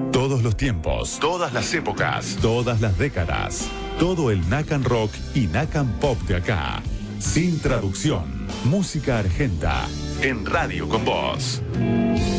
Todos los tiempos, todas las épocas, todas las décadas, todo el Nacan Rock y Nacan Pop de acá. Sin traducción, música argenta, en Radio con Vos.